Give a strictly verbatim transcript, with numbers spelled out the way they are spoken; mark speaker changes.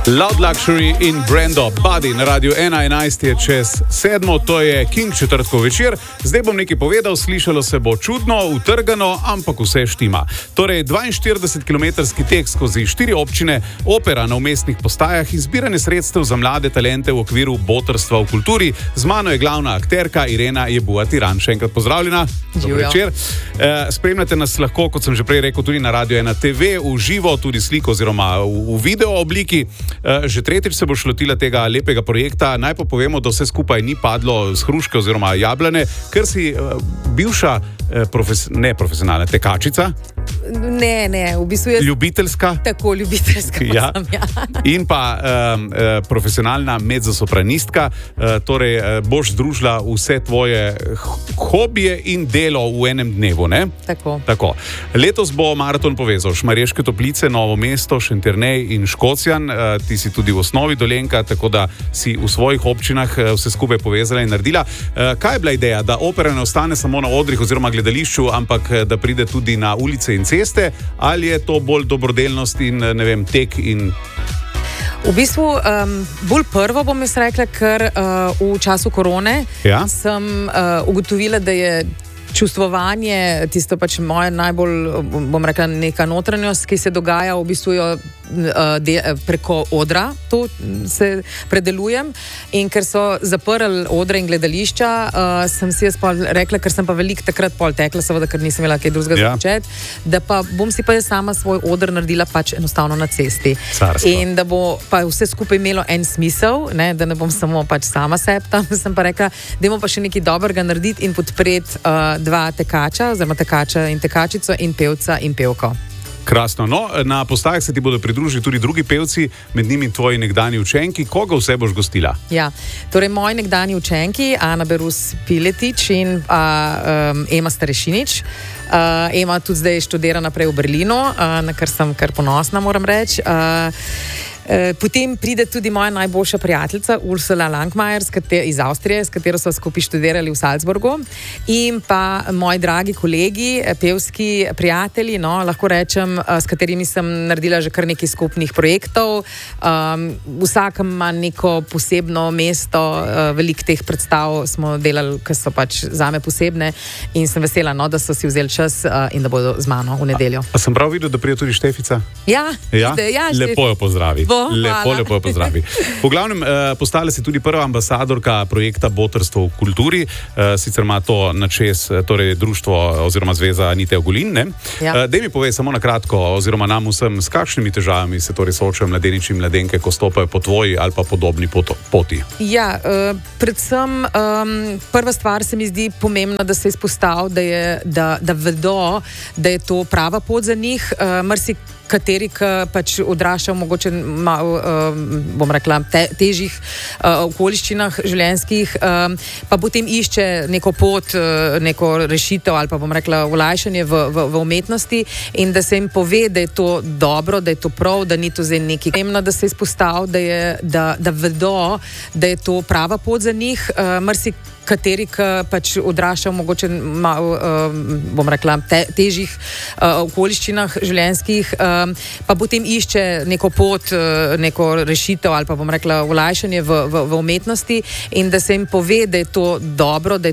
Speaker 1: Loud Luxury in Brando Buddy na Radiu ena, enajst je čez sedmo, to je King četrtkov večer. Zdaj bom nekaj povedal, slišalo se bo čudno, utrgano, ampak vse štima. Torej, dvainštiridesetkilometrski tek skozi štiri občine, opera na umestnih postajah in zbiranje sredstev za mlade talente v okviru botrstva v kulturi. Z mano je glavna akterka Irena Jebuatiran. Še enkrat pozdravljena. Dober večer. E, spremljate nas lahko, kot sem že prej rekel, tudi na Radiu ena te ve, v živo, tudi sliko oziroma v, v video obliki. Že tretjič se boš lotila tega lepega projekta. Naj pa povemo, da vse skupaj ni padlo z hruške oziroma jablane, ker si bivša profes, ne profesionalna tekačica.
Speaker 2: Ne, ne, v bistvu je
Speaker 1: ljubiteljska.
Speaker 2: Tako, ljubiteljska
Speaker 1: ja.
Speaker 2: Sem, ja.
Speaker 1: In pa um, profesionalna mezzosopranistka. Uh, torej, uh, boš združila vse tvoje hobije in delo v enem dnevu, ne?
Speaker 2: Tako.
Speaker 1: Tako. Letos bo maraton povezal Šmarješke Toplice, Novo mesto, Šentjernej in Škocjan. Uh, ti si tudi v osnovi Dolenjka, tako da si v svojih občinah uh, vse skupaj povezala in naredila. Uh, kaj je bila ideja, da opera ne ostane samo na odrih oziroma gledališču, ampak da pride tudi na ulice in ceste, ali je to bolj dobrodelnost in, ne vem, tek in...
Speaker 2: V bistvu, um, bolj prvo bom jaz rekla, ker uh, v času korone
Speaker 1: ja?
Speaker 2: sem uh, ugotovila, da je čustvovanje, tisto pač moja najbolj, bom rekla, neka notranjost, ki se dogaja v bistvu jo, uh, de, preko odra, to se predelujem. In ker so zaprli odre in gledališča, uh, sem si jaz pol rekla, ker sem pa veliko takrat pol tekla, seveda, ker nisem imela kaj drugega ja. začeti, da pa bom si pa jaz sama svoj odr naredila pač enostavno na cesti.
Speaker 1: Carstvo.
Speaker 2: In da bo pa vse skupaj imelo en smisel, ne, da ne bom samo pač sama sebe tam, sem pa rekla, dajmo pa še nekaj dobrega narediti in podpreti uh, dva tekača, oziroma tekača in tekačico in pevca in pevko.
Speaker 1: Krasno. No, na postajah se ti bodo pridružili tudi drugi pevci, med njimi tvoji nekdanji učenki. Koga vse boš gostila?
Speaker 2: Ja, torej moji nekdanji učenki, Ana Berus Piletič in uh, um, Ema Starešinič. Uh, Ema tudi zdaj študira naprej v Berlinu, uh, na kar sem kar ponosna, moram reči. Uh, Potem pride tudi moja najboljša prijateljica Ursula Langmajer iz Avstrije, s katero smo skupaj študirali v Salzburgu, in pa moji dragi kolegi, pevski prijatelji, no, lahko rečem, s katerimi sem naredila že kar nekaj skupnih projektov. Um, vsakem ima neko posebno mesto, uh, veliko teh predstav smo delali, ki so pač zame posebne, in sem vesela, no, da so si vzeli čas uh, in da bodo z mano v nedeljo.
Speaker 1: A, a sem prav videl, da prije tudi Štefica?
Speaker 2: Ja,
Speaker 1: ja?
Speaker 2: Ide, ja
Speaker 1: lepo jo pozdravi.
Speaker 2: Bo,
Speaker 1: lepo,
Speaker 2: hvala.
Speaker 1: lepo jo pozdravi. V glavnem, eh, postala si tudi prva ambasadorka projekta Botrstvo v kulturi. Eh, sicer ima to načez, torej društvo oziroma zveza Anite Ogulin, ne?
Speaker 2: Ja.
Speaker 1: Eh, daj mi povej samo na kratko, oziroma nam vsem, s kakšnimi težavami se torej soočajo mladeniči in mladenke, ko stopajo po tvoji ali pa podobni poti?
Speaker 2: Ja, uh, predvsem um, prva stvar se mi zdi pomembna, da se izpostavi, da, je, da, da vedo, da je to prava pot za njih. Uh, Mrsi kateri, ki pač odraščajo mogoče malo, uh, bom rekla, te, težjih uh, okoliščinah življenjskih, um, pa potem išče neko pot, uh, neko rešitev ali pa bom rekla olajšanje v, v, v umetnosti, in da se jim pove, da je to dobro, da je to prav, da ni to zdaj nekaj pomembno, da se izpostavi, da, je, da, da vedo, da je to prava pot za njih. Uh, Mrsi kateri, ki pač odraščajo mogoče malo, uh, bom rekla, te, težjih uh, okoliščinah življenjskih, um, pa potem išče neko pot, uh, neko rešitev ali pa bom rekla olajšanje v, v, v umetnosti, in da se jim pove, da je to dobro, da je